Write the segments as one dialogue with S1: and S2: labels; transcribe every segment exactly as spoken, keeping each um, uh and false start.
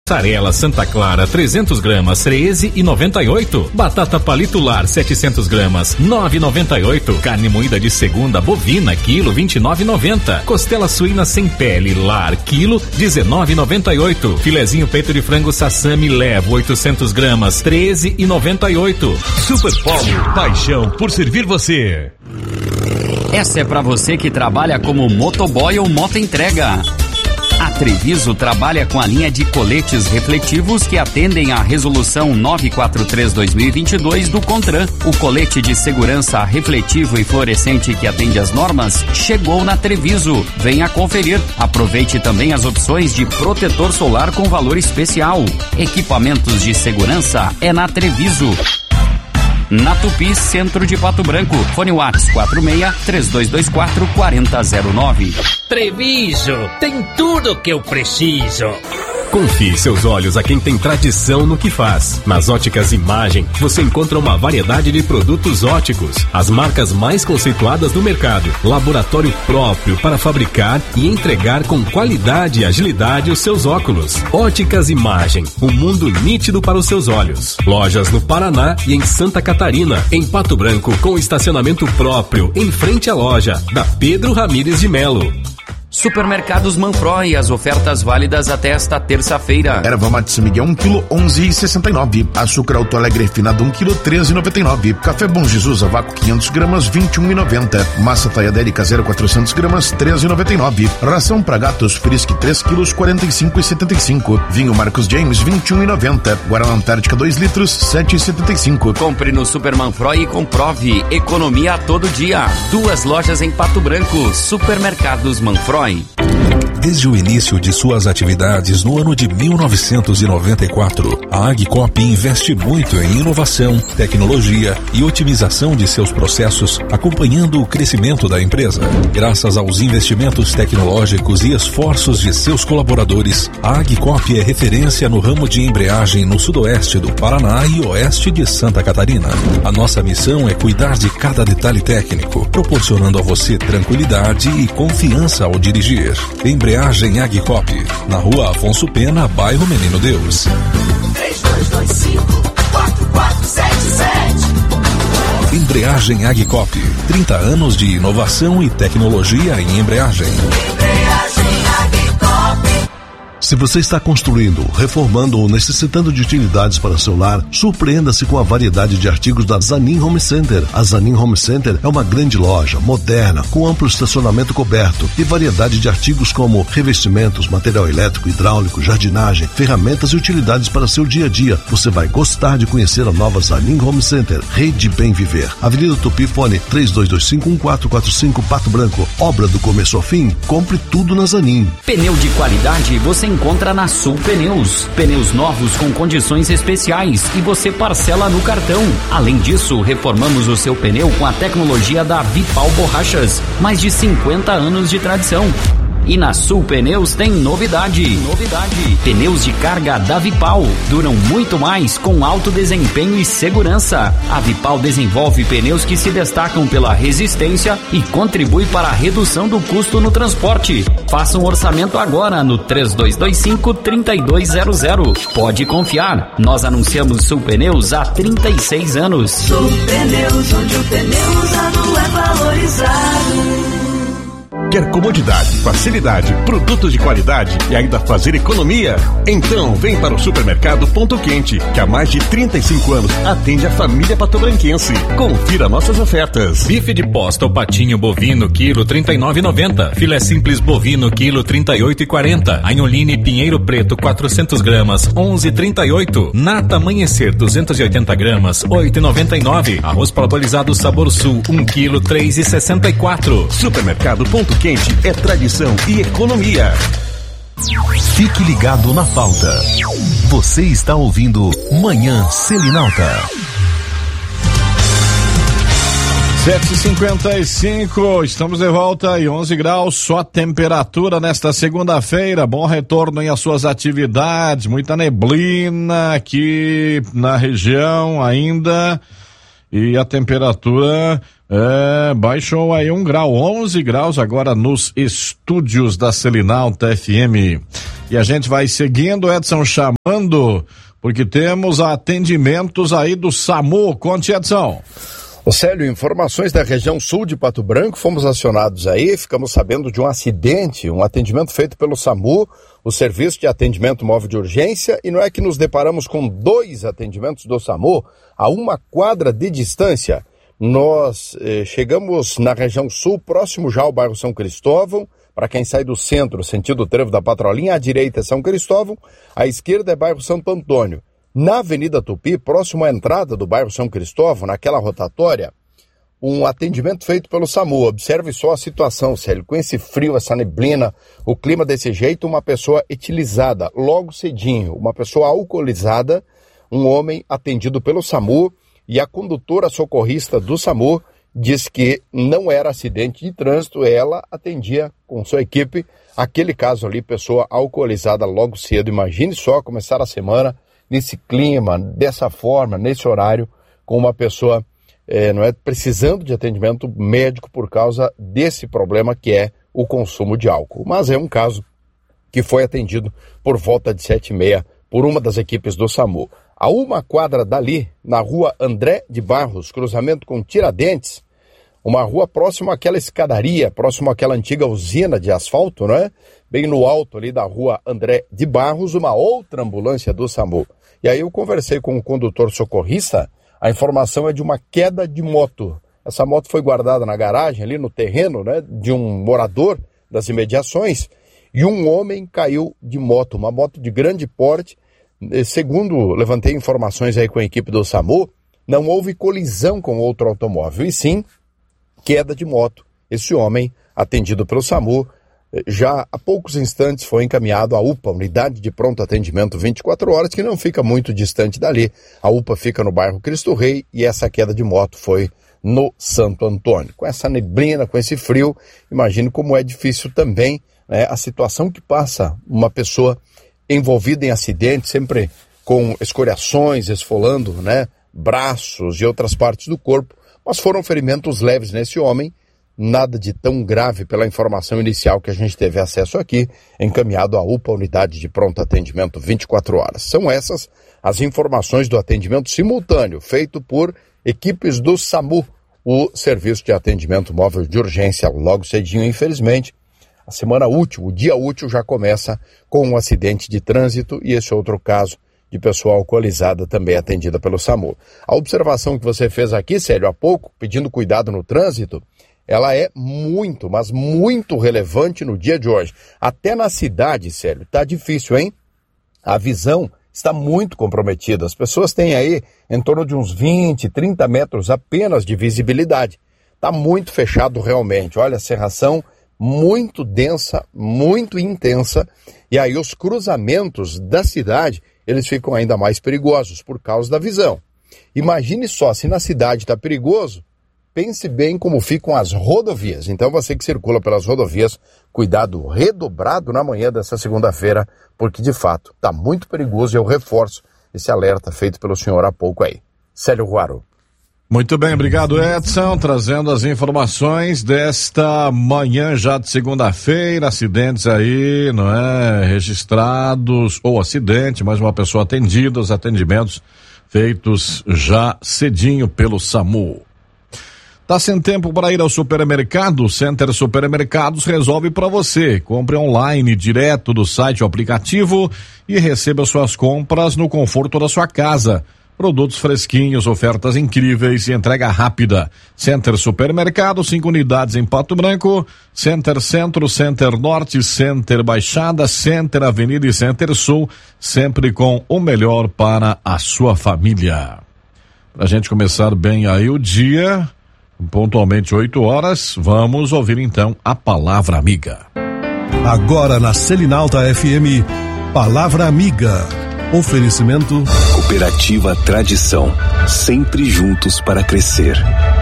S1: Mussarela Santa Clara trezentos gramas treze e noventa e oito. Batata palito lar setecentos gramas nove e noventa e oito. Carne moída de segunda bovina quilo vinte e nove e noventa. Costela suína sem pele lar quilo dezenove e noventa e oito. Filezinho peito de frango sassami levo oitocentos gramas treze e noventa e oito.
S2: Super Polo, paixão por servir você.
S3: Essa é pra você que trabalha como motoboy ou motoentrega. A Treviso trabalha com a linha de coletes refletivos que atendem à resolução novecentos e quarenta e três barra dois mil e vinte e dois do CONTRAN. O colete de segurança refletivo e fluorescente que atende às normas chegou na Treviso. Venha conferir. Aproveite também as opções de protetor solar com valor especial. Equipamentos de segurança é na Treviso. Na Tupi, centro de Pato Branco. Fone WhatsApp quatro seis, três dois dois quatro, quatro zero zero nove.
S4: Treviso, tem tudo que eu preciso.
S5: Confie seus olhos a quem tem tradição no que faz. Nas Óticas Imagem, você encontra uma variedade de produtos óticos, as marcas mais conceituadas do mercado, laboratório próprio para fabricar e entregar com qualidade e agilidade os seus óculos. Óticas Imagem, um mundo nítido para os seus olhos. Lojas no Paraná e em Santa Catarina, em Pato Branco, com estacionamento próprio, em frente à loja, da Pedro Ramires de Melo.
S3: Supermercados Manfroy, as ofertas válidas até esta terça-feira.
S6: Erva mate São Miguel um quilo onze e sessenta e nove. Açúcar Alto Alegre refinado um quilo treze e noventa e nove. Café Bom Jesus a vácuo quinhentos gramas vinte e um e noventa. Massa Taiadelli caseira quatrocentos gramas treze e noventa e nove. Ração para gatos Frisk três quilos quarenta e cinco e setenta e cinco. Vinho Marcos James vinte e um e noventa. Guaraná Antártica dois litros sete e setenta e cinco.
S3: Compre no Super Manfroy e comprove economia a todo dia. Duas lojas em Pato Branco. Supermercados Manfroy.
S7: Desde o início de suas atividades no ano de mil novecentos e noventa e quatro, a Agcop investe muito em inovação, tecnologia e otimização de seus processos, acompanhando o crescimento da empresa. Graças aos investimentos tecnológicos e esforços de seus colaboradores, a Agcop é referência no ramo de embreagem no sudoeste do Paraná e oeste de Santa Catarina. A nossa missão é cuidar de cada detalhe técnico, proporcionando a você tranquilidade e confiança ao dirigir. Embreagem Agcop, na rua Afonso Pena, bairro Menino Deus.
S8: três dois dois cinco, quatro quatro sete sete.
S7: Embreagem Agcop, trinta anos de inovação e tecnologia em embreagem.
S8: Embreagem Agcop.
S9: Se você está construindo, reformando ou necessitando de utilidades para seu lar, surpreenda-se com a variedade de artigos da Zanin Home Center. A Zanin Home Center é uma grande loja, moderna, com amplo estacionamento coberto e variedade de artigos como revestimentos, material elétrico, hidráulico, jardinagem, ferramentas e utilidades para seu dia a dia. Você vai gostar de conhecer a nova Zanin Home Center, Rede Bem Viver. Avenida Tupi, fone três dois dois cinco, um quatro quatro cinco, Pato Branco. Obra do começo ao fim, compre tudo na Zanin.
S3: Pneu de qualidade você encontra na Sul Pneus. Pneus novos com condições especiais e você parcela no cartão. Além disso, reformamos o seu pneu com a tecnologia da Vipal Borrachas. Mais de cinquenta anos de tradição. E na Sul Pneus tem novidade. Novidade. Pneus de carga da Vipal. Duram muito mais com alto desempenho e segurança. A Vipal desenvolve pneus que se destacam pela resistência e contribui para a redução do custo no transporte. Faça um orçamento agora no três dois dois cinco, três dois zero zero. Pode confiar. Nós anunciamos Sul Pneus há trinta e seis anos.
S8: Sul Pneus, onde o pneu usado é valorizado.
S2: Quer comodidade, facilidade, produtos de qualidade e ainda fazer economia? Então vem para o Supermercado Ponto Quente, que há mais de trinta e cinco anos atende a família patobranquense. Confira nossas ofertas.
S1: Bife de posta ou patinho bovino, quilo trinta e nove e noventa. Filé simples bovino, quilo trinta e oito e quarenta. Anholine Pinheiro Preto, quatrocentos gramas, onze e trinta e oito. Nata Amanhecer, duzentos e oitenta gramas, oito e noventa e nove. Arroz parabolizado Sabor Sul, um quilo, três e sessenta e quatro.
S2: Supermercado Ponto Quente é tradição e economia.
S7: Fique ligado na pauta. Você está ouvindo Manhã Selinalta.
S10: sete e cinquenta e cinco, estamos de volta e onze graus, só temperatura nesta segunda-feira. Bom retorno em as suas atividades, muita neblina aqui na região ainda. E a temperatura é, baixou aí um grau, onze graus agora nos estúdios da Selinalta F M. E a gente vai seguindo, Edson, chamando, porque temos atendimentos aí do SAMU. Conte, Edson.
S11: Ô Célio, informações da região sul de Pato Branco, fomos acionados aí, ficamos sabendo de um acidente, um atendimento feito pelo SAMU, o Serviço de Atendimento Móvel de Urgência, e não é que nos deparamos com dois atendimentos do SAMU a uma quadra de distância. Nós eh, chegamos na região sul, próximo já ao bairro São Cristóvão. Para quem sai do centro, sentido Trevo da Patrolinha, à direita é São Cristóvão, à esquerda é bairro Santo Antônio. Na Avenida Tupi, próximo à entrada do bairro São Cristóvão, naquela rotatória, um atendimento feito pelo SAMU. Observe só a situação, Célio, com esse frio, essa neblina, o clima desse jeito, uma pessoa etilizada logo cedinho, uma pessoa alcoolizada, um homem atendido pelo SAMU, e a condutora socorrista do SAMU diz que não era acidente de trânsito, ela atendia com sua equipe aquele caso ali, pessoa alcoolizada logo cedo. Imagine só começar a semana nesse clima, dessa forma, nesse horário, com uma pessoa eh, não é, precisando de atendimento médico por causa desse problema que é o consumo de álcool. Mas é um caso que foi atendido por volta de sete e meia por uma das equipes do SAMU. A uma quadra dali, na rua André de Barros, cruzamento com Tiradentes, uma rua próxima àquela escadaria, próximo àquela antiga usina de asfalto, não é? Bem no alto ali da rua André de Barros, uma outra ambulância do SAMU. E aí eu conversei com o condutor socorrista, a informação é de uma queda de moto. Essa moto foi guardada na garagem, ali no terreno, né, de um morador das imediações, e um homem caiu de moto, uma moto de grande porte. Segundo levantei informações aí com a equipe do SAMU, não houve colisão com outro automóvel, e sim queda de moto. Esse homem, atendido pelo SAMU, já há poucos instantes foi encaminhado à U P A, Unidade de Pronto Atendimento vinte e quatro horas, que não fica muito distante dali. A U P A fica no bairro Cristo Rei e essa queda de moto foi no Santo Antônio. Com essa neblina, com esse frio, imagine como é difícil também, né, a situação que passa uma pessoa envolvida em acidente, sempre com escoriações, esfolando, né, braços e outras partes do corpo, mas foram ferimentos leves nesse homem, nada de tão grave pela informação inicial que a gente teve acesso aqui, encaminhado à U P A, Unidade de Pronto Atendimento vinte e quatro horas. São essas as informações do atendimento simultâneo, feito por equipes do SAMU, o Serviço de Atendimento Móvel de Urgência, logo cedinho, infelizmente. A semana útil, o dia útil já começa com um acidente de trânsito e esse outro caso de pessoa alcoolizada também atendida pelo SAMU. A observação que você fez aqui, Célio, há pouco, pedindo cuidado no trânsito, ela é muito, mas muito relevante no dia de hoje. Até na cidade, Célio, tá difícil, hein? A visão está muito comprometida. As pessoas têm aí em torno de uns vinte, trinta metros apenas de visibilidade. Tá muito fechado realmente. Olha, a cerração muito densa, muito intensa, e aí os cruzamentos da cidade, eles ficam ainda mais perigosos por causa da visão. Imagine só, se na cidade está perigoso, pense bem como ficam as rodovias. Então você que circula pelas rodovias, cuidado redobrado na manhã dessa segunda-feira, porque de fato está muito perigoso e eu reforço esse alerta feito pelo senhor há pouco aí. Célio Ruaro.
S10: Muito bem, obrigado, Edson, trazendo as informações desta manhã já de segunda-feira, acidentes aí, não é, registrados, ou acidente, mais uma pessoa atendida, os atendimentos feitos já cedinho pelo SAMU. Tá sem tempo para ir ao supermercado? O Center Supermercados resolve para você. Compre online, direto do site ou aplicativo e receba suas compras no conforto da sua casa. Produtos fresquinhos, ofertas incríveis e entrega rápida. Center Supermercado, cinco unidades em Pato Branco, Center Centro, Center Norte, Center Baixada, Center Avenida e Center Sul, sempre com o melhor para a sua família. Pra gente começar bem aí o dia, pontualmente oito horas, vamos ouvir então a Palavra Amiga.
S9: Agora na Selinalta F M, Palavra Amiga. Oferecimento
S12: Cooperativa Tradição, sempre juntos para crescer.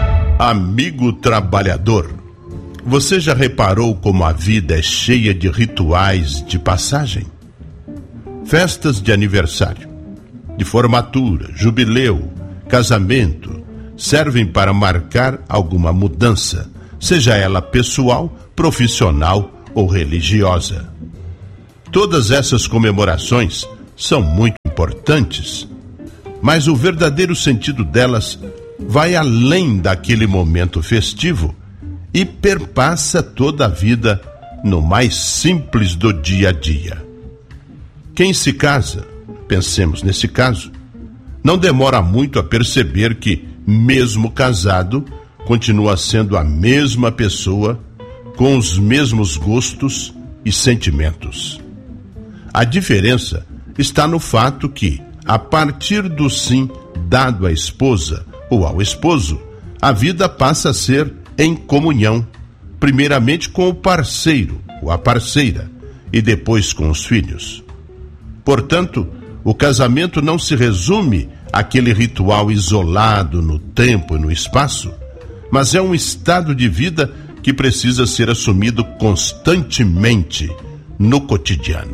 S13: Amigo trabalhador, você já reparou como a vida é cheia de rituais de passagem? Festas de aniversário, de formatura, jubileu, casamento, servem para marcar alguma mudança, seja ela pessoal, profissional ou religiosa. Todas essas comemorações são muito importantes, mas o verdadeiro sentido delas vai além daquele momento festivo e perpassa toda a vida no mais simples do dia a dia. Quem se casa, pensemos nesse caso, não demora muito a perceber que, mesmo casado, continua sendo a mesma pessoa, com os mesmos gostos e sentimentos. A diferença está no fato que, a partir do sim dado à esposa ou ao esposo, a vida passa a ser em comunhão, primeiramente com o parceiro ou a parceira e depois com os filhos. Portanto, o casamento não se resume àquele ritual isolado no tempo e no espaço, mas é um estado de vida que precisa ser assumido constantemente no cotidiano.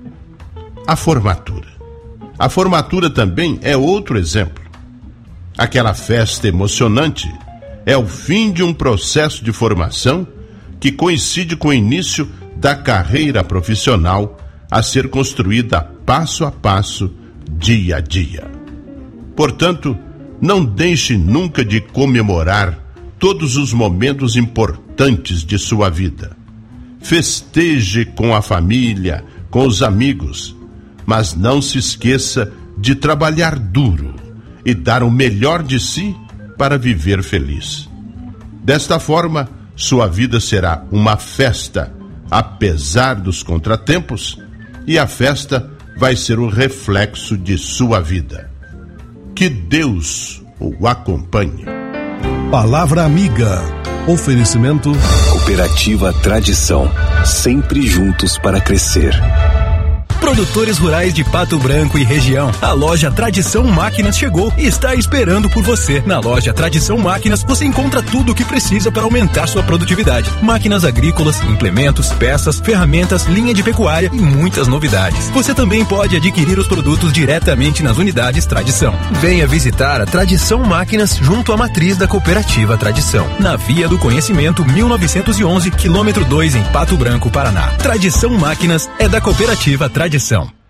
S13: A formatura. A formatura também é outro exemplo. Aquela festa emocionante é o fim de um processo de formação que coincide com o início da carreira profissional a ser construída passo a passo, dia a dia. Portanto, não deixe nunca de comemorar todos os momentos importantes de sua vida. Festeje com a família, com os amigos, mas não se esqueça de trabalhar duro e dar o melhor de si para viver feliz. Desta forma, sua vida será uma festa, apesar dos contratempos, e a festa vai ser o reflexo de sua vida. Que Deus o acompanhe.
S7: Palavra amiga. Oferecimento
S12: Cooperativa Tradição, sempre juntos para crescer.
S14: Produtores rurais de Pato Branco e região. A loja Tradição Máquinas chegou e está esperando por você. Na loja Tradição Máquinas você encontra tudo o que precisa para aumentar sua produtividade. Máquinas agrícolas, implementos, peças, ferramentas, linha de pecuária e muitas novidades. Você também pode adquirir os produtos diretamente nas unidades Tradição. Venha visitar a Tradição Máquinas junto à matriz da Cooperativa Tradição. Na Via do Conhecimento mil novecentos e onze, quilômetro dois, em Pato Branco, Paraná. Tradição Máquinas é da Cooperativa Tradição.